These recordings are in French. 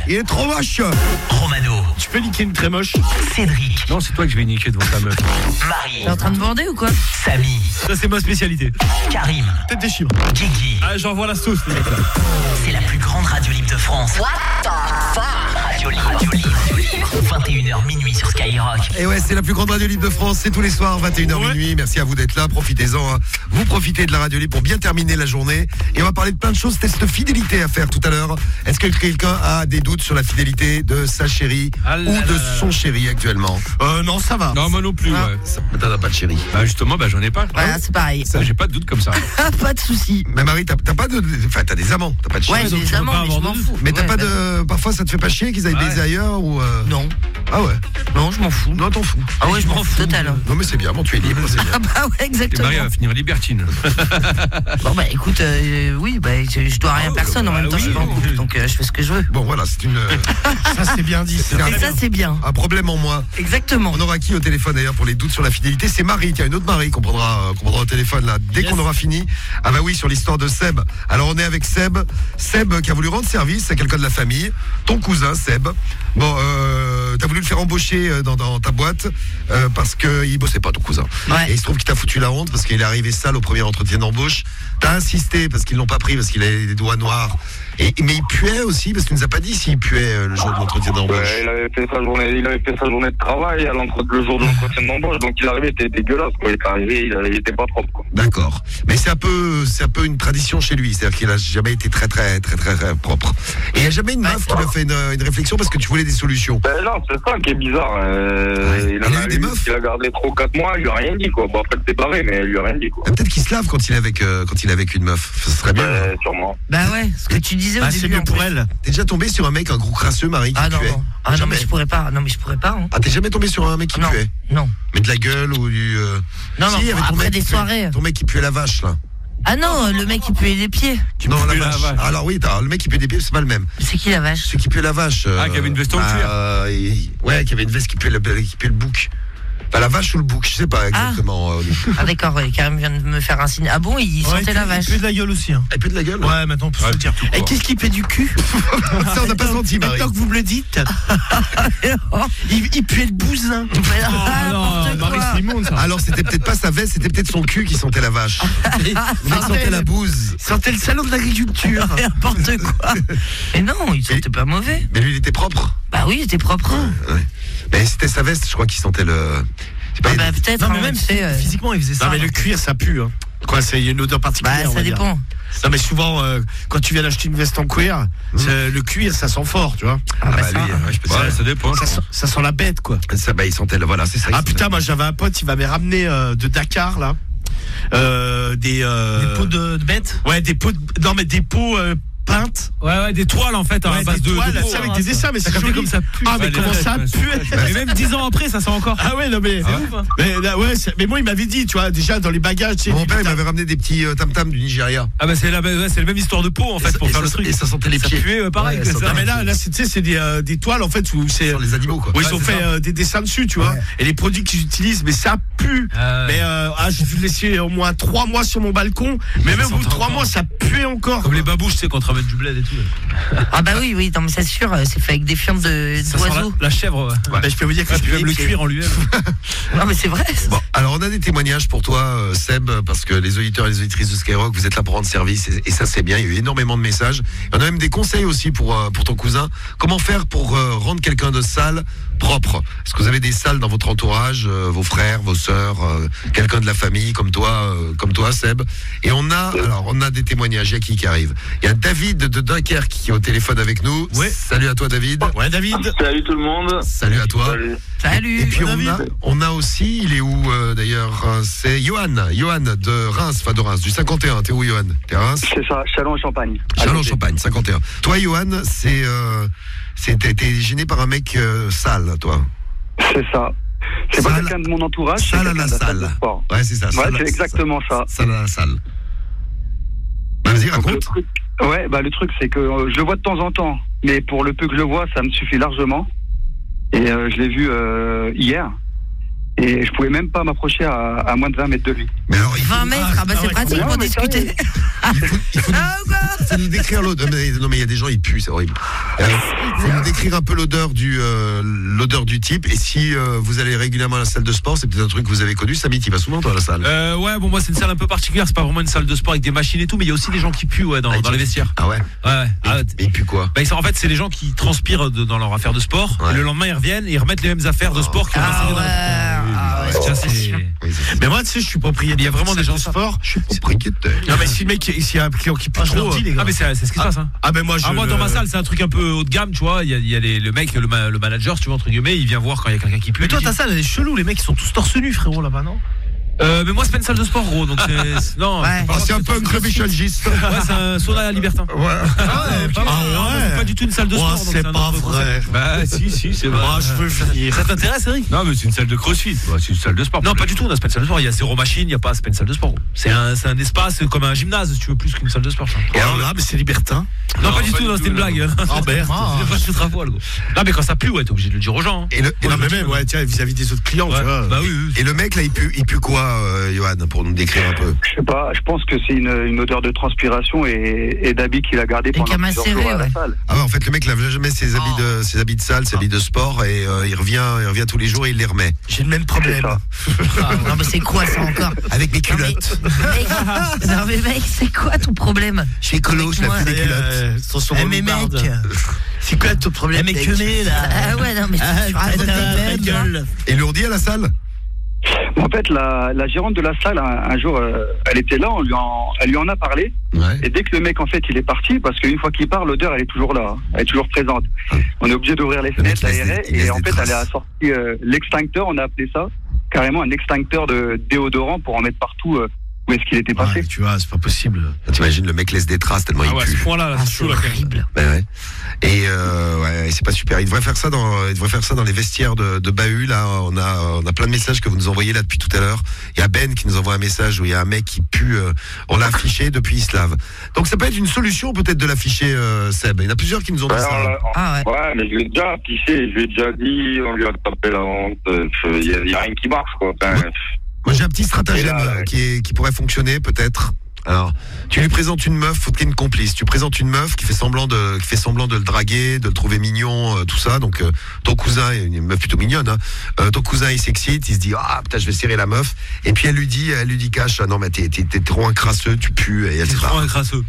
Il est trop moche. Romano. Tu peux niquer une très moche. Cédric. Non, c'est toi que je vais niquer devant ta meuf. Marie. T'es en train de bander ou quoi? Samy. Ça, c'est ma spécialité. Karim. Tête des chiens. Guigui. Ah, j'envoie la sauce, les mecs là. C'est la plus grande radio libre de France. What the fuck? Radio libre. 21h minuit sur Skyrock. Et ouais, c'est la plus grande radio libre de France, c'est tous les soirs, 21h minuit. Merci à vous d'être là, profitez-en. Hein. Vous profitez de la radio libre pour bien terminer la journée. Et on va parler de plein de choses, test de fidélité à faire tout à l'heure. Est-ce que quelqu'un a des doutes sur la fidélité de sa chérie ou de son chéri actuellement? Non, ça va. Non, moi non plus, ouais. T'as pas de chéri? Bah justement, j'en ai pas. Voilà, c'est pareil. Ça, j'ai pas de doute comme ça. Pas de soucis. Mais Marie, t'as pas de... Enfin, t'as des amants, t'as pas de chéri. Ouais, j'ai des amants, mais je m'en fous. Mais t'as Ouais, pas de... Parfois, ça te fait pas chier qu'ils aillent baiser ailleurs ou... Non. Ah ouais? Non, je m'en fous. Non, t'en fous. Ah ouais, je m'en fous total. Non, mais c'est bien, bon, tu es libre, c'est bien. Ah bah ouais, exactement. Marie va finir libertine. Bon bah écoute, oui, bah je dois rien à personne en même temps, je suis pas en couple, donc je fais ce que je veux. Bon, voilà, c'est une... Ça, c'est bien dit. Et ça, c'est bien. Un problème en moi. Exactement. On aura qui au téléphone d'ailleurs pour les doutes sur la fidélité? C'est Marie, tiens, une autre Marie qu'on prendra au téléphone là dès qu'on aura fini. Ah bah oui, sur l'histoire de Seb. Alors on est avec Seb qui a voulu rendre service à quelqu'un de la famille, ton cousin Seb. Bon, t'as voulu le faire embaucher dans ta boîte parce qu'il bossait pas, ton cousin. Ouais. Et il se trouve qu'il t'a foutu la honte parce qu'il est arrivé sale au premier entretien d'embauche. T'as insisté parce qu'ils l'ont pas pris parce qu'il avait des doigts noirs. Mais il puait aussi parce que tu nous as pas dit s'il puait le jour de l'entretien d'embauche. Ouais, il avait fait sa journée de travail le jour de l'entretien d'embauche, donc il arrivait, il était dégueulasse, quoi. Il est arrivé, il était pas propre, quoi. D'accord. Mais c'est un peu une tradition chez lui, c'est-à-dire qu'il a jamais été très propre. Et il n'y a jamais une meuf qui lui a fait une réflexion parce que tu voulais des solutions. Ben non, c'est ça qui est bizarre. Il a eu des meufs. Il a gardé 3 ou 4 mois, il lui a rien dit, quoi. Bon, après c'est pareil, mais il lui a rien dit, quoi. Peut-être qu'il se lave quand il est avec une meuf. Ça serait bien. Sûrement. Bah ouais, ce que tu disais au début. C'est mieux pour elle. T'es déjà tombé sur un mec, un gros crasseux, Marie, qui puait? Non, mais je pourrais pas. Hein. Ah, t'es jamais tombé sur un mec qui puait? Non. Mais de la gueule ou du... Non, si, après des soirées. Ton mec qui puait la vache, là. Ah non, le mec qui puait les pieds. Non, la vache. Alors oui, le mec qui puait des pieds, c'est pas le même. C'est qui la vache? Celui qui puait la vache. Qui avait une veste en cuir. Ouais, qui avait une veste qui puait le bouc. Enfin, la vache ou le bouc, je sais pas exactement. Ah d'accord, ouais, Karim vient de me faire un signe. Ah bon, il sentait la vache. Il pue de la gueule aussi. Hein. Il pue de la gueule? Ouais, maintenant on peut se le dire. Et qu'est-ce qui pue du cul? Ça, on n'a pas senti, Marie. Maintenant que vous me le dites, il puait le bousin. Non, Marie, c'est immonde, ça. Alors, c'était peut-être pas sa veste, c'était peut-être son cul qui sentait la vache. Le mec sentait la bouse. Il sentait le salon de l'agriculture. N'importe quoi. Mais non, il sentait pas mauvais. Mais lui, il était propre. Bah oui, il était propre. Ouais. Mais c'était sa veste, je crois qu'il sentait le... Bah peut-être. Non, mais même physiquement, il faisait ça. Non, mais le cuir, ça pue. Hein. Quoi, il y a une odeur particulière. Bah ça dépend. Non, mais souvent, quand tu viens d'acheter une veste en cuir, le cuir, ça sent fort, tu vois. Ça dépend. Ça sent la bête, quoi. Ça, il sentait voilà, c'est ça. Ah putain, moi j'avais un pote, il m'avait ramené de Dakar, là. Des pots de bêtes. Ouais, des pots. Non, mais des pots peintes. Ouais, des toiles en fait, à base de toiles, avec des dessins, mais c'est joli. Comme ça pue. Ah, mais comment ça pue? Et même 10 ans après, ça sent encore. Ah ouais, non mais. Mais moi, il m'avait dit, tu vois, déjà dans les bagages. Mon père, il m'avait ramené des petits tam-tams du Nigeria. Ah bah c'est la même histoire de peau en fait pour faire le truc. Et ça sentait les pieds. Ça puait pareil. Non mais là, tu sais, c'est des toiles en fait où c'est. Sur les animaux, quoi. Où ils ont fait des dessins dessus, tu vois. Et les produits qu'ils utilisent, mais ça pue. Mais j'ai dû le laisser au moins 3 mois sur mon balcon. Mais même au bout de 3 mois, ça puait encore. Comme les babouches, tu sais, qu'on te ramène du bled et tout. Ah bah oui, non mais c'est sûr, c'est fait avec des fientes d'oiseaux. La chèvre. Bah, je peux vous dire que je peux même le cuire en lui-même. Non mais c'est vrai. Bon, alors on a des témoignages pour toi, Seb, parce que les auditeurs et les auditrices de Skyrock, vous êtes là pour rendre service et ça c'est bien. Il y a eu énormément de messages. On a même des conseils aussi pour ton cousin. Comment faire pour rendre quelqu'un de sale propre? Est-ce que vous avez des sales dans votre entourage, vos frères, vos sœurs, quelqu'un de la famille comme toi, Seb? Et on a des témoignages. Il y a qui arrive? Il y a David de Dunkerque qui est au téléphone avec nous. Ouais. Salut à toi, David. Ouais, David. Salut tout le monde. Salut à toi. Salut. Et puis on a aussi, il est où d'ailleurs? C'est Johan de Reims, du 51. T'es où, Johan? T'es à Reims? C'est ça, Châlons-en-Champagne. Châlons-en-Champagne, 51. Toi, Johan, t'es gêné par un mec sale, toi? C'est ça. C'est pas quelqu'un de mon entourage. Sale à la salle. Ouais, c'est ça. Ouais, c'est exactement ça. Sale à la salle. Vas-y, raconte. Le truc, c'est que je le vois de temps en temps. Mais pour le peu que je le vois, ça me suffit largement. Et je l'ai vu hier. Et je pouvais même pas m'approcher à moins de 20 mètres de lui. Mais alors, 20 mètres, c'est pratique Non, pour mais discuter. il faut nous décrire l'odeur. Non, mais il y a des gens, ils puent, c'est horrible. Il faut nous décrire un peu l'odeur du type. Et si vous allez régulièrement à la salle de sport, c'est peut-être un truc que vous avez connu. Samy, tu vas souvent, toi, à la salle? Ouais, bon, moi, c'est une salle un peu particulière. C'est pas vraiment une salle de sport avec des machines et tout, mais il y a aussi des gens qui puent dans les vestiaires. Ah ouais? Ouais. Et ils puent quoi? En fait, c'est les gens qui transpirent dans leur affaire de sport. Ouais. Et le lendemain, ils reviennent et ils remettent les mêmes affaires de sport qu'ils ont laissées dans Ouais, c'est sûr. Mais moi, tu sais, je suis propriétaire. Il y a vraiment des gens de sport. Je suis propriétaire. Non, mais si le mec, s'il y a un client qui pue trop. Ah, mais c'est ce qui se passe, hein. Ah, ben moi, moi, dans ma salle, c'est un truc un peu haut de gamme, tu vois. Il y a le mec, le manager, tu vois, entre guillemets, il vient voir quand il y a quelqu'un qui pue. Mais toi, ta salle, elle est chelou. Les mecs, ils sont tous torse nu, frérot, là-bas, non? Mais moi, c'est pas une salle de sport, gros. Donc non. Ouais. C'est un peu un club échalgiste. Ouais, c'est un sauna libertin. Ouais. C'est pas du tout une salle de sport. donc c'est un pas autre vrai. concept. Bah, si, c'est vrai. Moi, je veux finir. Ça t'intéresse, Eric? Non, mais c'est une salle de crossfit. C'est une salle de sport. Non, pas du tout. C'est pas une salle de sport. Il y a zéro machine. C'est pas une salle de sport. C'est un espace comme un gymnase, si tu veux, plus qu'une salle de sport. Et alors là, mais c'est libertin. Non, pas du tout. C'était une blague. Oh, merde. C'est pas foutre à poil, gros. Non, mais quand ça pue, ouais, t'es obligé de le dire aux gens. Et Non, mais même, ouais, tiens, vis-à-vis des autres clients, tu vois. Bah oui. Et le mec là, il pue quoi, Johan, pour nous décrire un peu? Je sais pas, je pense que c'est une odeur de transpiration et d'habits qu'il a gardé pendant qui a plusieurs macéré, jours à la ouais. salle. Ah ouais, en fait, le mec lave jamais ses habits de salle, ses habits de sport, et il revient tous les jours et il les remet. J'ai le même problème. Non, mais c'est quoi ça encore? Avec mes culottes. Non, mais mec, c'est quoi ton problème? Je suis écolo, je lave plus des culottes. Mais mec, c'est quoi ton problème? Mais que mais là. Ah ouais, non, mais tu racontes ta gueule. Et lourdi à la salle? En fait, la gérante de la salle, un jour, elle était là, elle lui en a parlé. Ouais. Et dès que le mec, en fait, il est parti, parce qu'une fois qu'il part, l'odeur, elle est toujours là, elle est toujours présente. On est obligé d'ouvrir les mec, fenêtres, il laisse l'aérer, des et en fait, traces. elle a sorti l'extincteur, on a appelé ça, carrément un extincteur de déodorant pour en mettre partout où est-ce qu'il était passé. Ouais, tu vois, c'est pas possible. T'imagines, le mec laisse des traces tellement il À ce pue. point-là, c'est chaud, là. Horrible. Ouais. Et ouais, c'est pas super. Il devrait faire ça dans les vestiaires de Bahut. Là, on a plein de messages que vous nous envoyez là depuis tout à l'heure. Il y a Ben qui nous envoie un message où il y a un mec qui pue. On l'a affiché depuis il se lave. Donc ça peut être une solution peut-être de l'afficher, Seb. Il y en a plusieurs qui nous ont dit ça. Ah ouais. Ouais, mais je l'ai déjà affiché, je lui ai déjà dit, on lui a tapé la honte, il y a rien qui marche, quoi. Enfin, Moi j'ai un petit stratagème qui pourrait fonctionner peut-être. Alors, tu lui présentes une meuf, faut qu'il y ait une complice. Tu présentes une meuf qui fait semblant de le draguer, de le trouver mignon, tout ça. Donc ton cousin, une meuf plutôt mignonne, hein, ton cousin il s'excite, il se dit ah putain je vais serrer la meuf. Et puis elle lui dit cache non mais t'es trop un crasseux, tu pues et elle C'est se trop barre. un crasseux.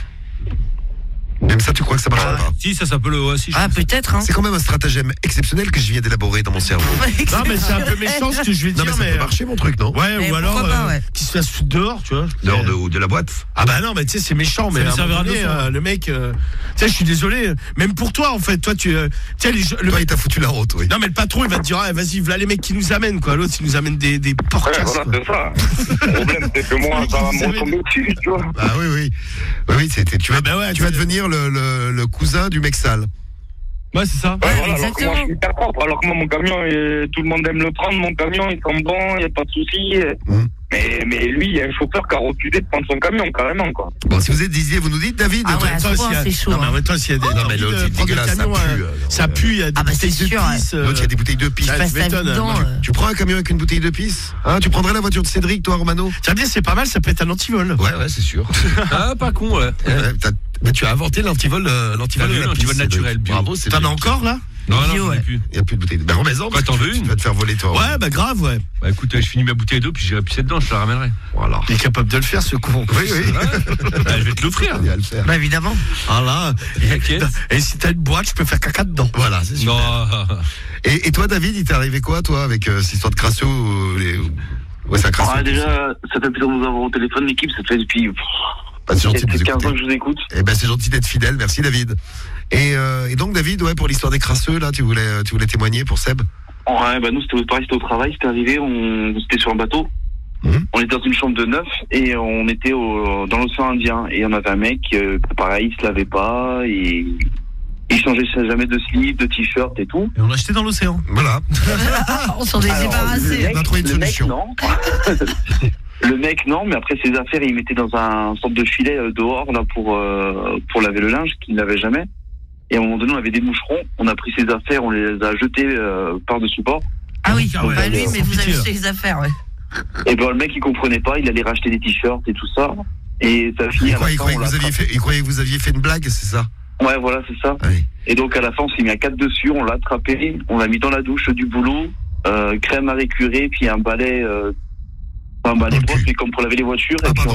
Même ça tu crois que ça marchera pas? Si, ça peut le. Si, Ah, peut-être, hein. C'est quand même un stratagème exceptionnel que je viens d'élaborer dans mon cerveau. Non, mais c'est un peu méchant ce que je vais Non dire, mais ça peut marcher mon truc, non? Ouais, Mais ou alors pourquoi pas, ouais. qu'il se fasse foutre dehors, tu vois. Dehors de la boîte. Ah bah non, mais tu sais, c'est méchant, mais lui à un servira moment de donné, leçon. le mec, tu sais, je suis désolé, même pour toi en fait, toi tu sais Toi il t'a foutu la route, oui. non mais le patron il va te dire ah, vas-y, voilà les mecs qui nous amènent quoi, l'autre il nous amène des porcasses. ouais, voilà, quoi. c'est ça. Le problème, c'est que moi, ça va me retomber dessus, tu vois. Ah oui, tu vas Ah bah ouais, tu vas devenir le cousin du mec sale. Ouais, c'est ça. Ouais, voilà, alors que exactement. moi, je suis hyper propre, alors que moi, mon camion, tout le monde aime le prendre, mon camion, il sent bon, il n'y a pas de souci. Mais lui, il y a un chauffeur qui a refusé de prendre son camion, carrément, quoi. Bon, si vous êtes disiez, vous nous dites David. Ah ouais, à ce Toi, point, s'il y a- c'est chaud. Non mais en hein. même temps s'il y a des Non, mais l'autre, c'est dégueulasse, ça pue, ça pue, il y a des Ah bah, c'est bouteilles de sûr, ouais. pisse. L'autre, il y a des bouteilles de pisse. Ouais, Passe tu ta vie m'étonnes, dedans. moi, Tu prends un camion avec une bouteille de pisse? Hein, tu prendrais la voiture de Cédric, toi, Romano? Tiens bien, c'est pas mal, ça peut être un antivol. Ouais, c'est sûr. Ah, pas con, ouais. Mais tu as inventé l'antivol de la l'antivol piste, naturel, Cédric. bio. Bravo, c'est T'en as encore là? Non, Bio, j'en ai ouais. plus. Il n'y a plus de bouteille. Ben remets-en. Quoi, t'en veux Tu une? vas te faire voler, toi. Ouais, bah grave, ouais. Bah écoute, je finis ma bouteille d'eau, puis j'irai pisser dedans, je te la ramènerai. Voilà. Il est capable de le faire ce con. Oui. Bah, je vais te l'offrir. Il va le faire. Bah, évidemment. Voilà. T'inquiète. Et si t'as une boîte, je peux faire caca dedans. Voilà, c'est super. Non. Et toi, David, il t'est arrivé quoi, toi, avec cette histoire de crasseux Ouais, ça crasse. Ouais, déjà, ça fait plaisir de vous avoir au téléphone, l'équipe, ça fait depuis Bah, c'est gentil de nous 15 ans écouter. que je vous écoute. Eh ben, c'est gentil d'être fidèle. Merci, David. Et donc, David, ouais, pour l'histoire des crasseux, là, tu voulais témoigner pour Seb? Ouais, bah nous, c'était pareil, c'était au travail, c'était arrivé, c'était sur un bateau. On était dans une chambre de 9 et on était dans l'océan Indien. Et on avait un mec, pareil, il se lavait pas et il changeait jamais de slip, de t-shirt et tout. Et on l'a acheté dans l'océan. Voilà. On s'en est Alors, débarrassé. On a trouvé une le mec, solution. non. Le mec, non, mais après ses affaires, il mettait dans un sorte de filet dehors là pour laver le linge qu'il n'avait jamais. Et à un moment donné, on avait des moucherons. On a pris ses affaires, on les a jetés par-dessus bord. Ah oui, Ah ouais, pas lui, ouais, mais vous avez compliqué, fait les affaires, ouais. Et ben le mec il comprenait pas, il allait racheter des t-shirts et tout ça. Et ça finit Il à la croyait fin, que on l'a il croyait que vous aviez fait une blague, c'est ça? Ouais, voilà, c'est ça. Oui. Et donc à la fin, on s'est mis à 4 dessus, on l'a attrapé, on l'a mis dans la douche du boulot, crème à récurer, puis un balai brosse, mais comme pour laver les voitures, et puis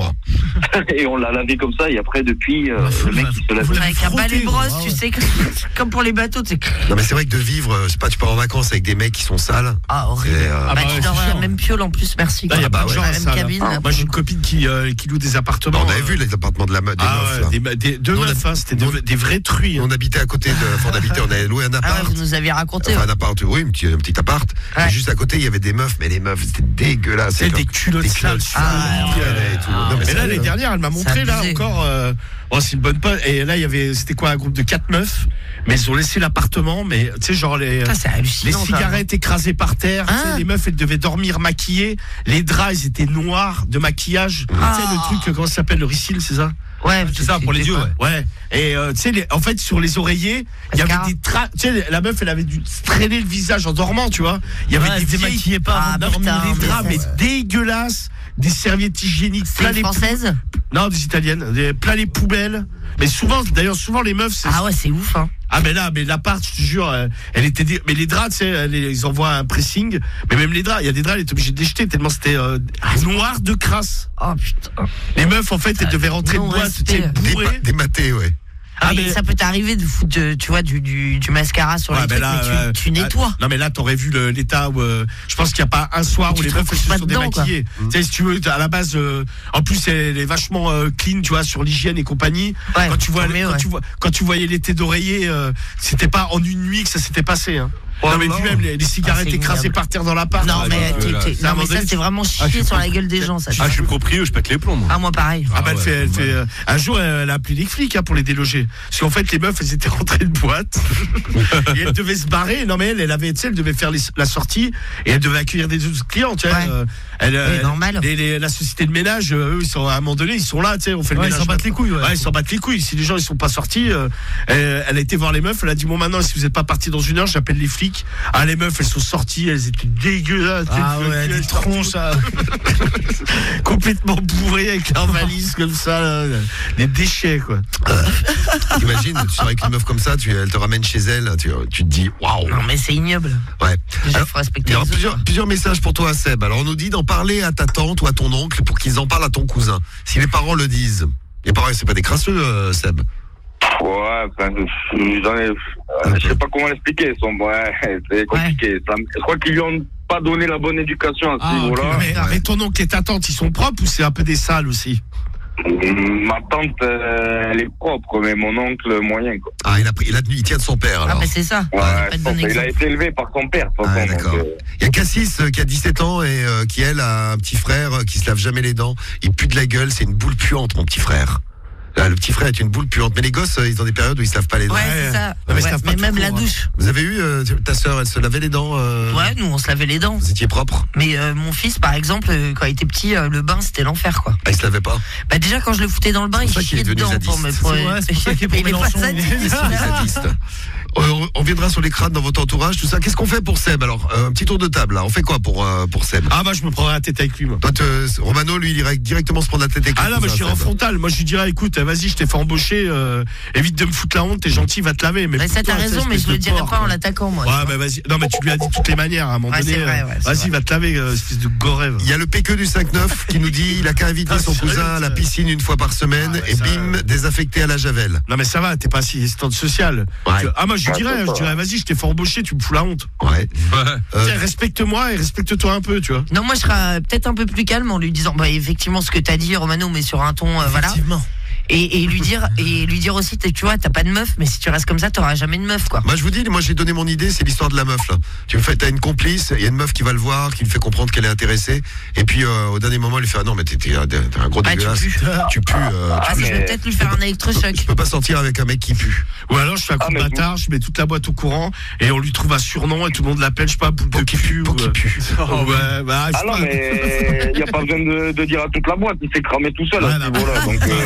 et on l'a lavé comme ça, et après depuis, le mec il se lave. Avec un balai brosse, tu sais, comme pour les bateaux, tu sais. Non mais c'est vrai que de vivre, je sais pas, tu pars en vacances avec des mecs qui sont sales. Ah horrible. Tu dors dans la même piole en plus, merci. Il y a pas de Dans genre la à même ça, là. cabine. Moi j'ai une copine qui loue des appartements. On avait vu les appartements des meufs. Deux meufs, hein, c'était des vrais truies. On habitait à côté on avait loué un appart. Ah ouais, vous nous aviez raconté. Enfin, un appart, oui, un petit appart. Et juste à côté, il y avait des meufs, mais les meufs, c'était dégueulasse. C'est des culottes sales. Mais là, l'année dernière, elle m'a montré, là, encore, c'est une bonne pote. Et là, c'était quoi, un groupe de 4 meufs? Mais ils ont laissé l'appartement, mais, tu sais, genre, les cigarettes écrasées par terre. Tu sais, les meufs, elles devaient dormir maquillées. Les draps, ils étaient noirs de maquillage. Tu sais, le truc, comment ça s'appelle, le Ricyl, c'est ça? Ouais, c'est ça, pour les yeux, ouais. Et tu sais, en fait, sur les oreillers, il y avait des traces. Tu sais, la meuf, elle avait dû se traîner le visage en dormant, tu vois. Il y avait des démaquillait pas avant de dormir. des draps, mais dégueulasses, des serviettes hygiéniques. C'est les françaises? Non, des italiennes. Plein les poubelles. Mais souvent les meufs, c'est. Ah ouais, c'est ouf, hein. Ah mais l'appart, je te jure, elle était mais les draps, tu sais, ils envoient un pressing, mais même les draps, il y a des draps, elle était obligée de les jeter tellement c'était noir de crasse. Oh putain. Les meufs en fait, elles devaient rentrer de boîte, tu sais, bourrées. Dématé, ouais. Ah mais ça peut t'arriver de foutre tu vois du mascara sur les trucs, mais tu nettoies. Non mais là t'aurais vu l'état où je pense qu'il n'y a pas un soir où les meufs se sont démaquillées. Tu sais, si tu veux, à la base en plus elle est vachement clean, tu vois, sur l'hygiène et compagnie. Ouais, quand tu voyais l'été d'oreiller, c'était pas en une nuit que ça s'était passé, hein. Non mais même les cigarettes écrasées par terre dans l'appart. Non mais ça c'est vraiment chier sur la gueule des gens, ça. Ah, je suis propriétaire, je pète les plombs. Ah moi pareil. Ah bah elle fait un jour elle a appelé les flics pour les déloger. Parce qu'en fait les meufs elles étaient rentrées de boîte et elles devaient se barrer. Non mais elle avait, tu sais, elle devait faire la sortie et elle devait accueillir des autres clients, tu sais. Normal. La société de ménage, eux ils sont à un moment donné, ils sont là, tu sais, on fait le ménage. Ils s'en battent les couilles. Ouais, ils s'en battent les couilles. Si les gens ils sont pas sortis, elle a été voir les meufs, elle a dit bon maintenant si vous êtes pas partis dans une heure, j'appelle les flics. Ah les meufs elles sont sorties, elles étaient dégueulasses. Ah ouais, des tronches, ça. Complètement bourrées avec leurs valises comme ça, là. Des déchets quoi. T'imagines, tu serais avec une meuf comme ça, elle te ramène chez elle, tu te dis waouh. Non mais c'est ignoble. Ouais. Il faut respecter les autres. Plusieurs messages pour toi Seb. Alors on nous dit d'en parler à ta tante ou à ton oncle pour qu'ils en parlent à ton cousin. Si les parents le disent. Les parents c'est pas des crasseux Seb. Ouais, je sais pas comment l'expliquer. C'est compliqué. Je crois qu'ils lui ont pas donné la bonne éducation à ce niveau-là. Mais ton oncle et ta tante, ils sont propres ou c'est un peu des sales aussi? Ma tante, elle est propre, mais mon oncle, moyen, quoi. Ah, il tient de son père, alors. Ah, mais c'est ça. Ouais, il a été élevé par son père, de toute façon, d'accord. Il y a Cassis qui a 17 ans et qui, elle, a un petit frère qui se lave jamais les dents. Il pue de la gueule, c'est une boule puante, mon petit frère. Là, le petit frère est une boule puante. Mais les gosses, ils ont des périodes où ils se lavent pas les dents. Ouais, c'est ça. Mais même la douche. Vous avez eu ta sœur, elle se lavait les dents Ouais, nous, on se lavait les dents. Vous étiez propre? Mais mon fils, par exemple, quand il était petit, le bain, c'était l'enfer, quoi. Ah, il se lavait pas? Bah, déjà, quand je le foutais dans le bain, il chiait dedans. C'est pour ça qu'il est pour Mélenchon. On viendra sur les crânes dans votre entourage, tout ça. Qu'est-ce qu'on fait pour Seb? Alors, un petit tour de table, là. On fait quoi pour Seb? Ah, bah, je me prendrai la tête avec lui, moi. Toi, Romano, lui, il irait directement se prendre la tête avec lui. Ah, non, mais je suis en frontal. Moi, je lui dirais, écoute, vas-y, je t'ai fait embaucher, évite de me foutre la honte, t'es gentil, va te laver. Mais ça, t'as raison, mais je le dirais pas en l'attaquant, moi. Ouais, bah, vas-y. Non, mais tu lui as dit de toutes les manières, à un moment donné. Vas-y, va te laver, espèce de gorève. Il y a le PQ du 5-9 qui nous dit, il a qu'à inviter son cousin à la piscine une fois par semaine et bim, désaffecté à la javel. Non, mais ça va, t'es pas assistante sociale. Ah, moi, je dirais, vas-y, je t'ai fait embaucher, tu me fous la honte. Ouais. Respecte-moi et respecte-toi un peu, tu vois. Non, moi, je serais peut-être un peu plus calme en lui disant, bah, effectivement, ce que t'as dit, Romano, mais sur un ton, voilà. Et lui dire aussi, tu vois, t'as pas de meuf, mais si tu restes comme ça, t'auras jamais de meuf, quoi. Moi, je vous dis, moi, j'ai donné mon idée, c'est l'histoire de la meuf, là. T'as une complice, il y a une meuf qui va le voir, qui lui fait comprendre qu'elle est intéressée, et puis, au dernier moment, elle lui fait, ah non, mais t'es un gros dégueulasse. Tu pues. Je vais peut-être lui faire un électrochoc. Je peux pas sortir avec un mec qui pue. Ou alors, je fais un coup de bâtard, je mets toute la boîte au courant, et on lui trouve un surnom, et tout le monde l'appelle, je sais pas, Poulpe qui pue. Qui pue. Ouais, bah, non, mais il y a pas besoin de dire à toute la boîte, il s'est cramé tout seul à ce niveau-là, donc.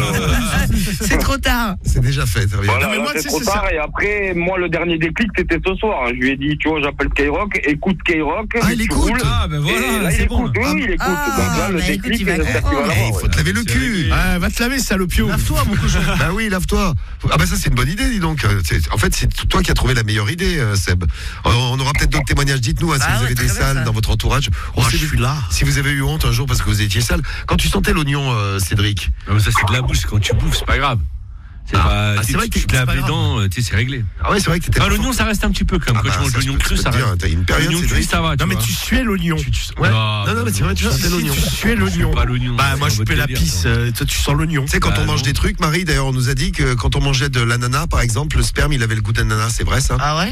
C'est trop tard. C'est déjà fait, très bien. Voilà, Non, mais moi, c'est tu sais, trop c'est tard. ça. Et après, moi, le dernier déclic, c'était ce soir. Je lui ai dit, tu vois, j'appelle Skyrock, écoute Skyrock. Ah, il tu écoute. roules. Ah, ben Et voilà, là, il c'est écoute. bon. Oui, il écoute. Ah, Donc là, le bah, écoute, déclic, il va j'espère qu'il va comprendre. l'avoir. Il faut te laver le cul. Ah, va te laver, salopio. Lave-toi, mon cochon. Bah oui, lave-toi. Ah bah ça c'est une bonne idée, dis donc. En fait, c'est toi qui as trouvé la meilleure idée, Seb. On aura peut-être d'autres témoignages. Dites-nous si Ah vous ouais, avez très des bien, salles ça. dans votre entourage. Moi, je suis là. Si vous avez eu honte un jour parce que vous étiez sale. Quand tu sentais l'oignon, Cédric. Non, mais ça, c'est de la bouche. Quand tu bouffes, c'est pas grave. C'est pas. c'est vrai que tu te laves les dents, tu sais, c'est réglé. Ah ouais, c'est vrai que t'étais. Ah, l'oignon, ça reste un petit peu quand même. Quand tu manges l'oignon cru, ça reste. T'as une période, L'oignon cuit, Cédric. ça va. Non, mais tu suais l'oignon. Ouais. Non, mais c'est vrai, tu sentais l'oignon. Tu suais l'oignon. Pas l'oignon. Bah, moi, c'est je un fais la délire, pisse. ça. Toi, tu sens l'oignon. Tu sais, quand Bah, on mange non. des trucs, Marie, d'ailleurs, on nous a dit que quand on mangeait de l'ananas, par exemple, le sperme, il avait le goût d'ananas. C'est vrai, ça? Ah ouais?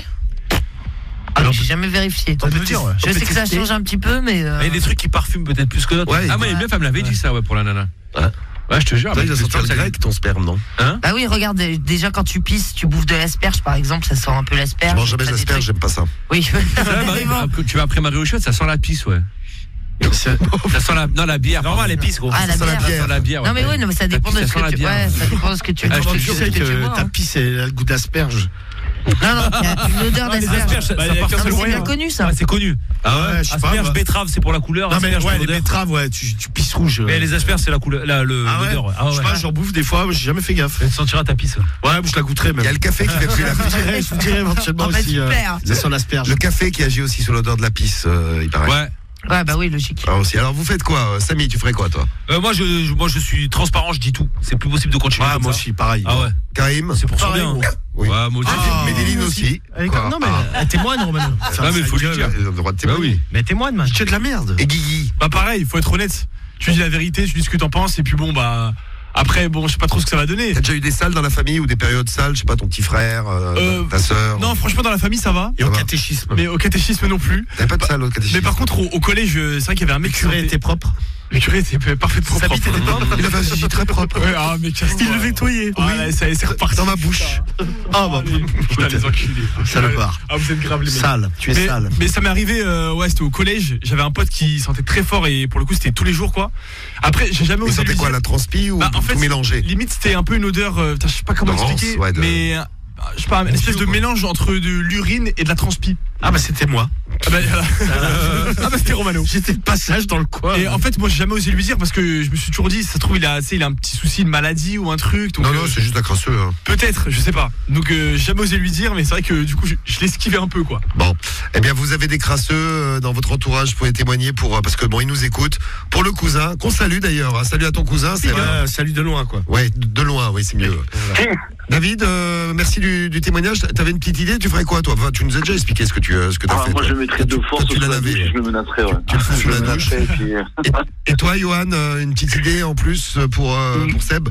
Alors, j'ai jamais vérifié. On peut dire, ouais. Je sais que ça change un petit peu, mais. Mais il y a des trucs qui parfument peut-être plus que d'autres. Ouais, Ah, moi, une meuf, elle me l'avait dit ça, ouais, pour l'ananas. Ouais, je te jure. Ça, il mais va sentir le grec, ton sperme, non? Bah oui, regarde, déjà quand tu pisses, tu bouffes de l'asperge par exemple, ça sent un peu l'asperge. Je mange jamais T'as des d'asperges, trucs- j'aime pas ça. Oui, Tu vas après Marie au Chiotte, ça sent la pisse, ouais. Ça sent la. Non, la bière. Normal, les pisses, gros. Ah, la Ça sent la bière. bière. Ça sent la bière. Non mais ouais, non, mais ça dépend de pisse, ce ça sent que la tu. bière. Ouais, ça dépend de ce que tu. Ah, je te Tu jure sais tu que bois, ta hein. pisse, elle a le goût d'asperge. Non, non, il y a une odeur Les d'asperge. asperges, ça Bah, il y a part qu'un sur seul le C'est bien moyen. connu ça. Ah, c'est connu. Ah ouais, je sais pas. Asperges, moi. betterave, c'est pour la couleur. Non, mais asperges, ouais, pour les l'odeur. betteraves, ouais, tu pisses rouge. Mais les asperges, c'est la couleur, Ah ouais. l'odeur. Ah Je sais ouais. pas, j'en bouffe des fois, j'ai jamais fait gaffe. Tu sentiras ta pisse. Ouais, je la goûterai Il même. y a le café qui fait tuer la Je vous dirais éventuellement Ah bah aussi. super. Ça sent l'asperge. Le café qui agit aussi sur l'odeur de la pisse, il paraît. Ouais. Ouais, bah oui, logique. Ah, aussi. Alors vous faites quoi, Samy? Tu ferais quoi, toi? Moi, je suis transparent, je dis tout. C'est plus possible de continuer. Ah, comme moi ça. aussi, pareil. Ah ouais. Karim? C'est pour ça Pareil, bien. gros. Oui. Ouais, moi aussi. Médéline aussi. Elle est Quoi comme- Non, mais Ah. elle témoigne, Romano. Ah, mais il faut lui dire. Elle a le droit de Bah témoigner. oui. Mais témoigne, man. Que de la merde. Et Guigui? Bah pareil, il faut être honnête. Tu dis la vérité, tu dis ce que t'en penses, et puis bon, bah. Après, bon, je sais pas trop ce que ça va donner. T'as déjà eu des salles dans la famille ou des périodes sales? Je sais pas, ton petit frère, ta sœur? Non, franchement, dans la famille, ça va. Et au va. catéchisme. Mais au catéchisme non plus. T'avais pas de salle au catéchisme? Mais par contre, au collège, c'est vrai qu'il y avait un mec Le curé était propre. Le curé était parfaitement Sa bite propre. était propre. Il avait un zizi très propre. Ouais, ah, mais casse-toi. Il le nettoyait. Ah, là, ça c'est reparti. Dans ma bouche. Ah, bah, Putain, les enculés. salopard. Ah, vous êtes grave les mecs. Sale, tu es sale. Mais ça m'est arrivé, ouais, c'était au collège. J'avais un pote qui sentait très fort et pour le coup, c'était tous les jours, quoi. Après, j'ai jamais Vous osé sentez lui quoi, dire. la transpi ou Bah, en fait, tout mélangé? Limite, c'était un peu une odeur, putain, je sais pas comment De rance, expliquer, ouais, mais je sais pas, une espèce de mélange entre de l'urine et de la transpi. Ah, bah, c'était moi. Ah bah, ah bah c'était Romano. J'étais de passage dans le coin. Et en fait, moi, j'ai jamais osé lui dire parce que je me suis toujours dit, ça se trouve, il a un petit souci, une maladie ou un truc. Donc, Non, non, c'est juste la crasseux. Hein. peut-être, je sais pas. Donc, j'ai jamais osé lui dire, mais c'est vrai que du coup, je l'esquivais un peu, quoi. Bon, eh bien, vous avez des crasseux dans votre entourage, vous pouvez témoigner pour parce que bon, ils nous écoutent. Pour le cousin, qu'on salue d'ailleurs. Hein. Salut à ton cousin, c'est Ouais, salut de loin, quoi. ouais, de loin, oui, c'est mieux. David, merci du témoignage. T'avais une petite idée, tu ferais quoi, toi? Enfin, tu nous as déjà expliqué ce que t'as fait. Moi, toi. je mettrais de force tu sous l'as la lavé. douche, je me menacerais, ouais. Tu le fous sous la douche. Et puis, Et toi, Johan, une petite idée en plus pour Seb?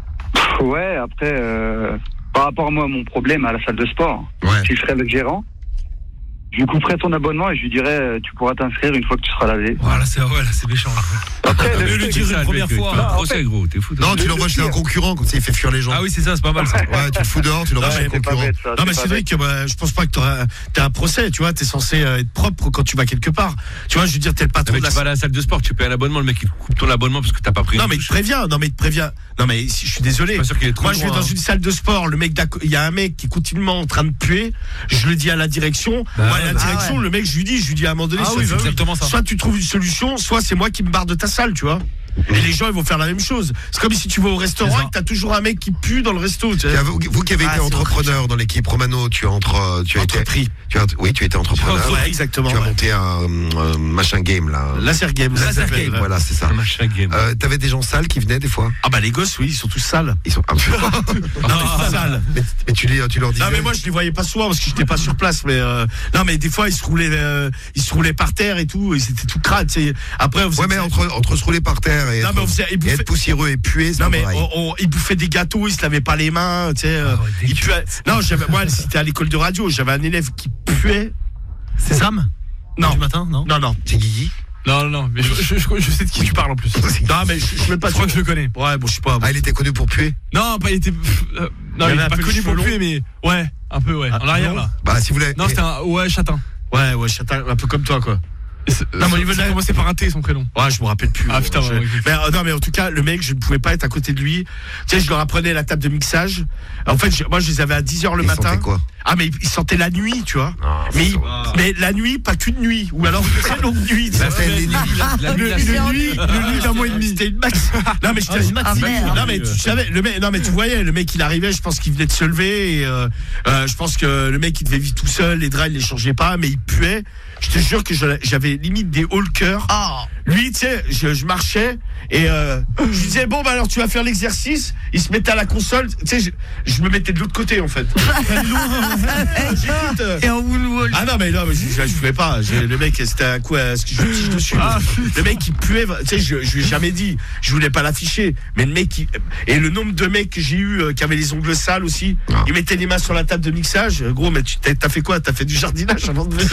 Ouais, après, par rapport à moi, mon problème à la salle de sport, Ouais. si je serais le gérant, je lui couperais ton abonnement et je lui dirais tu pourras t'inscrire une fois que tu seras lavé. Voilà, c'est méchant. Après, Mais le dire une première fois. Non, en Procès, gros, t'es fou. Non, tu l'envoies chez un concurrent, comme ça il fait fuir les gens. Ah oui, c'est ça, c'est pas mal ça. Ouais, tu le fous dehors, tu l'envoies chez un concurrent. Non, mais c'est vrai que je pense pas que t'as un procès, tu vois, t'es censé être propre quand tu vas quelque part. Tu vois, je veux dire, t'es le patron Mais de tu la vas à la salle de sport, tu payes un abonnement, le mec il te coupe ton abonnement parce que t'as pas pris. Non, une mais il douche. te prévient, Non, mais si, je suis désolé. Je suis pas sûr qu'il est trop Moi, je vais loin, dans hein. une salle de sport, le mec il y a un mec qui est continuellement en train de puer, je le dis à la direction. Bah Moi, à la ouais, direction, le mec, je lui dis à un moment donné, Ah oui, c'est exactement ça. soit tu trouves une solution, soit c'est moi qui me barre de ta salle, tu vois. Et les gens, ils vont faire la même chose. C'est comme si tu vas au restaurant et que t'as toujours un mec qui pue dans le resto. Tu sais. Tiens, vous qui avez été c'est entrepreneur dans l'équipe Romano, tu as Entrepris. oui, tu as été entrepreneur. Ouais, exactement. Tu as ouais. monté un machin game là. Laser game. ça Laser s'appelle. game. Voilà, c'est ça. Un machin game. T'avais des gens sales qui venaient des fois. Ah bah les gosses, oui, ils sont tous sales. Ils sont un peu. Non, mais sales. mais tu leur disais. Non mais moi je les voyais pas souvent parce que j'étais pas sur place, mais non mais des fois ils se roulaient par terre et tout, et c'était tout crade. Tu sais. Après on faisait, Ouais, mais entre se rouler par terre et, non, mais on faisait, et être poussiéreux et puer, c'est non pas mais pareil. ils bouffaient des gâteaux, ils se lavaient pas les mains, tu sais. Ils puaient. Non, moi c'était à l'école de radio, j'avais un élève qui puait. C'est Sam? Non. Du matin, non? Non. C'est Guigui. Non, mais je sais de qui tu parles en plus. Non mais je suis même pas Je crois que je le connais. Ouais, bon je sais pas. Ah, il était connu pour puer. Non, pas il était. Non, Il il avait était un pas peu connu les pour cheveux puer, mais ouais, un peu, ouais. Ah, En arrière non. là. Bah, si vous voulez. Non, c'était un châtain. Ouais, châtain, un peu comme toi quoi. Non, mais il a commencé par un T, son prénom. Ouais, je me rappelle plus. Ah putain, mais en tout cas, le mec, je ne pouvais pas être à côté de lui. Tu sais, je leur apprenais la table de mixage. En fait, moi, je les avais à 10h le matin. Sentait quoi? Ah, mais ils sentaient la nuit, tu vois. Mais la nuit, pas qu'une nuit. Ou alors une très longue nuit. Ça fait les nuits. Une nuit d'un mois et demi. C'était une max. Non, mais non, mais tu savais, le mec, non, mais tu voyais, le mec, il arrivait, je pense qu'il venait de se lever. Et je pense que le mec, il devait vivre tout seul. Les draps, il les changeait pas, mais il puait. Je te jure que j'avais limite des hauts le cœur. Lui, tu sais, je marchais et je lui disais bon bah alors tu vas faire l'exercice. Il se mettait à la console. Tu sais, je me mettais de l'autre côté en fait. Et en moonwalk. Ah non mais je pouvais pas. Le mec c'était un coup à ce que je tige dessus. Le mec il puait. Tu sais, je lui ai jamais dit. Je voulais pas l'afficher. Mais le mec et le nombre de mecs que j'ai eu qui avaient les ongles sales aussi. Ils mettaient les mains sur la table de mixage. Gros, mais t'as fait quoi? T'as fait du jardinage avant de venir?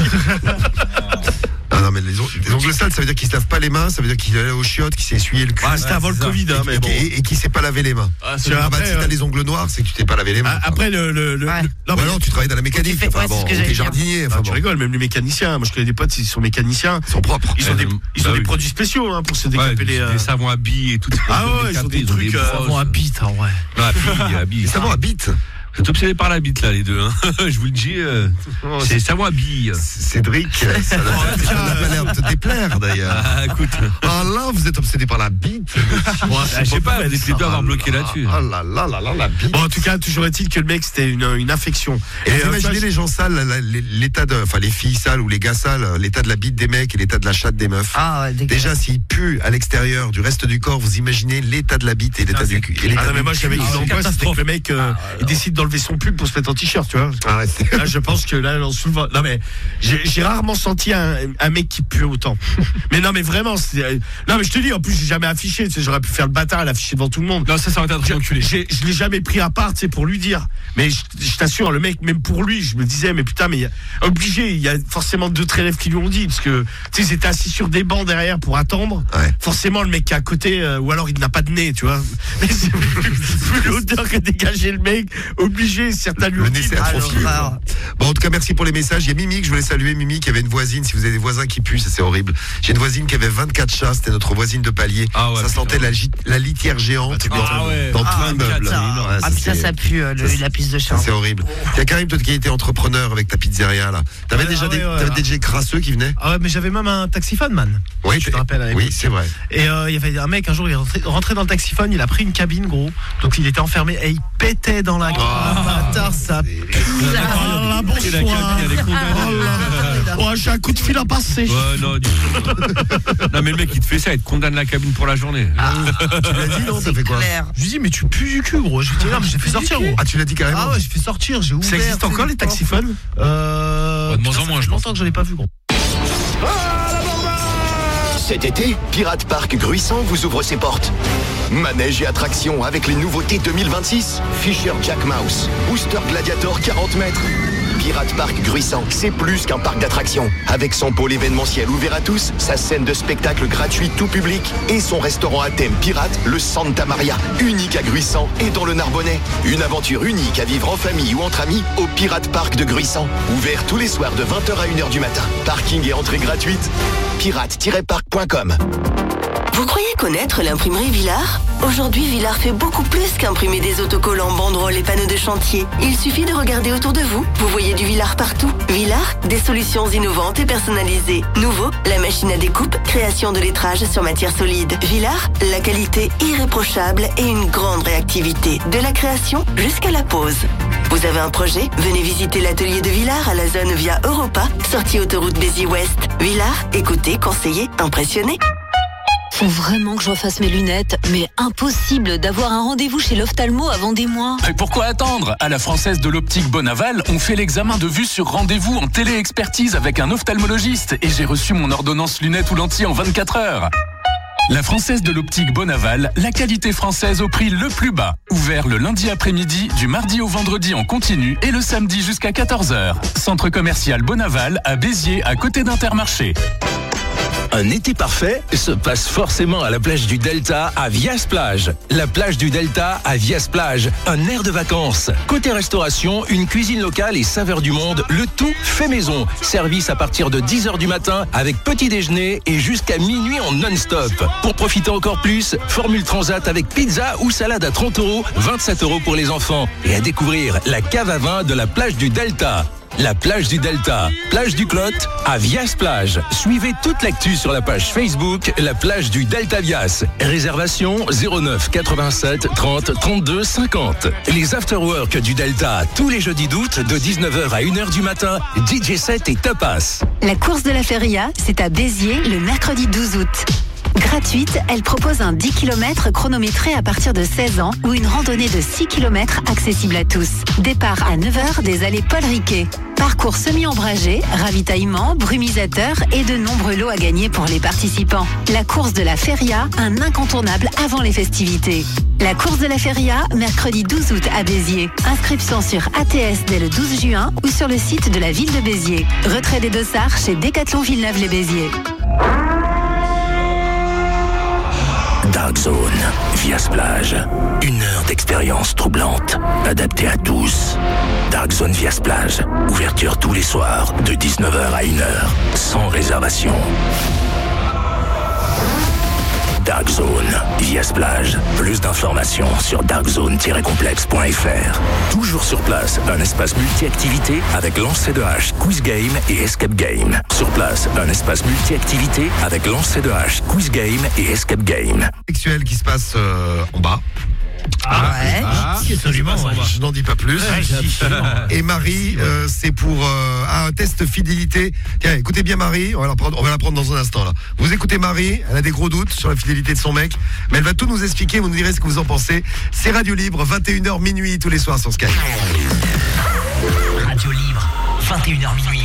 Ah non mais les ongles sales, ça veut dire qu'il se lave pas les mains, ça veut dire qu'il allait aux chiottes, qu'il s'est essuyé le cul. C'était avant le Covid, hein, mais bon. Et qu'il s'est pas lavé les mains. Si t'as les ongles noirs, c'est que tu t'es pas lavé les mains. Après non, tu travailles dans la mécanique. T'es jardinier. Tu rigoles, même les mécaniciens. Moi je connais des potes, ils sont mécaniciens. Ils sont propres. Ils ont des produits spéciaux pour se décaper les. Des savons à billes et tout. Ah ouais, ils ont des trucs. Savons à bites, ouais. Des savons à bites. Vous êtes obsédés par la bite là les deux hein. Je vous le dis, c'est savon à billes. Cédric, ça n'a pas l'air de te déplaire d'ailleurs. Ah écoute. Ah là, vous êtes obsédé par la bite. Je sais pas, vous êtes les deux à avoir bloqué là-dessus. Ah là là là là, la bite. Bon, en tout cas, toujours est-il que le mec c'était une infection. Et imaginez les gens sales, l'état de, enfin les filles sales ou les gars sales, l'état de la bite des mecs et l'état de la chatte des meufs. Déjà, s'ils puent à l'extérieur du reste du corps, vous imaginez l'état de la bite et l'état du cul. Ah non mais moi j'avais une angoisse, c'était que le mec il décide d'enlever son pull pour se mettre en t-shirt, tu vois. Là, je pense que là, on soulève. Non mais j'ai rarement senti un mec qui pue autant. Mais non mais vraiment, non mais je te dis, en plus j'ai jamais affiché. Tu sais, j'aurais pu faire le bâtard et l'afficher devant tout le monde. Non, ça aurait été un truc enculé. Je l'ai jamais pris à part, tu sais, pour lui dire. Mais je t'assure, le mec, même pour lui, je me disais, mais putain, mais obligé, il y a forcément d'autres élèves qui lui ont dit, parce que tu sais, ils étaient assis sur des bancs derrière pour attendre. Forcément, le mec qui est à côté, ou alors il n'a pas de nez, tu vois. Mais c'est plus l'odeur que dégageait le mec, obligé. Certains lui ont dit. Bon, en tout cas, merci pour les messages. Il y a Mimi que je voulais saluer. Mimi qui avait une voisine. Si vous avez des voisins qui puent, ça c'est horrible. J'ai une voisine qui avait 24 chats. C'était notre voisine de palier. Ça sentait la litière géante dans tout l'immeuble. Ça pue la piste de chat. C'est horrible. Il y a Karim, toi qui était entrepreneur avec ta pizzeria là. T'avais déjà des crasseux qui venaient? Ah ouais, mais j'avais même un taxiphone, man. Oui, tu te rappelles. Oui, c'est vrai. Et il y avait un mec un jour, il est rentré dans le taxiphone, il a pris une cabine, gros. Donc il était enfermé et il pétait dans la ça pue. La bonsoir. J'ai un coup de fil à passer. Non, mais le mec il te fait ça, il te condamne la cabine pour la journée. Tu l'as dit, non? Ça fait quoi? Je lui dis, mais tu pues du cul, gros. Je lui dis, non, mais j'ai fait sortir, gros. Ah, tu l'as dit carrément? Ah ouais, j'ai fait sortir, j'ai ouvert. Ça existe encore les taxiphones? De moins en moins, je pense. Longtemps que j'en ai pas vu, gros. Cet été, Pirate Park Gruissant vous ouvre ses portes. Manège et attractions avec les nouveautés 2026. Fisher Jack Mouse, Booster Gladiator 40 mètres. Pirate Park Gruissant, c'est plus qu'un parc d'attractions. Avec son pôle événementiel ouvert à tous, sa scène de spectacle gratuite tout public et son restaurant à thème pirate, le Santa Maria, unique à Gruissant et dans le Narbonnais. Une aventure unique à vivre en famille ou entre amis au Pirate Park de Gruissant. Ouvert tous les soirs de 20h à 1h du matin. Parking et entrée gratuite. pirate-park.com. Vous croyez connaître l'imprimerie Villard? Aujourd'hui, Villard fait beaucoup plus qu'imprimer des autocollants, banderoles et panneaux de chantier. Il suffit de regarder autour de vous. Vous voyez du Villard partout. Villard, des solutions innovantes et personnalisées. Nouveau, la machine à découpe, création de lettrage sur matière solide. Villard, la qualité irréprochable et une grande réactivité. De la création jusqu'à la pose. Vous avez un projet? Venez visiter l'atelier de Villard à la zone via Europa, sortie autoroute Béziers-Ouest. Villard, écoutez, conseillez, impressionnez. Faut vraiment que je refasse mes lunettes, mais impossible d'avoir un rendez-vous chez l'ophtalmo avant des mois. Et pourquoi attendre? À la Française de l'Optique Bonaval, on fait l'examen de vue sur rendez-vous en télé-expertise avec un ophtalmologiste et j'ai reçu mon ordonnance lunettes ou lentilles en 24 heures. La Française de l'Optique Bonaval, la qualité française au prix le plus bas. Ouvert le lundi après-midi, du mardi au vendredi en continu et le samedi jusqu'à 14h. Centre commercial Bonaval à Béziers, à côté d'Intermarché. Un été parfait se passe forcément à la plage du Delta à Vias-Plage. La plage du Delta à Vias-Plage, un air de vacances. Côté restauration, une cuisine locale et saveurs du monde, le tout fait maison. Service à partir de 10h du matin avec petit déjeuner et jusqu'à minuit en non-stop. Pour profiter encore plus, formule transat avec pizza ou salade à 30 €, 27 € pour les enfants. Et à découvrir la cave à vin de la plage du Delta. La plage du Delta, plage du Clot, à Vias-Plage. Suivez toute l'actu sur la page Facebook, la plage du Delta Vias. Réservation 09 87 30 32 50. Les afterworks du Delta, tous les jeudis d'août, de 19h à 1h du matin, DJ set et tapas. La course de la Feria, c'est à Béziers le mercredi 12 août. Gratuite, elle propose un 10 km chronométré à partir de 16 ans ou une randonnée de 6 km accessible à tous. Départ à 9h des allées Paul Riquet. Parcours semi-ombragé, ravitaillement, brumisateur et de nombreux lots à gagner pour les participants. La course de la Feria, un incontournable avant les festivités. La course de la Feria, mercredi 12 août à Béziers. Inscription sur ATS dès le 12 juin ou sur le site de la ville de Béziers. Retrait des dossards chez Décathlon Villeneuve-les-Béziers. Dark Zone, Vias-Plage. 1 heure d'expérience troublante, adaptée à tous. Dark Zone Vias-Plage. Ouverture tous les soirs, de 19h à 1h, sans réservation. Dark Zone, Vias-Plage. Plus d'informations sur darkzone-complexe.fr. Toujours sur place, un espace multi-activité avec lancer de hache, quiz game et escape game. Sur place, un espace multi-activité avec lancer de hache, quiz game et escape game. Sexuel qui se passe en bas. Absolument. Je n'en dis pas plus. Et Marie, c'est pour un test fidélité. Tiens, écoutez bien Marie, on va la prendre dans un instant là. Vous écoutez Marie, elle a des gros doutes sur la fidélité de son mec, mais elle va tout nous expliquer, vous nous direz ce que vous en pensez. C'est Radio Libre, 21h minuit tous les soirs sur Sky. Radio Libre, 21h minuit.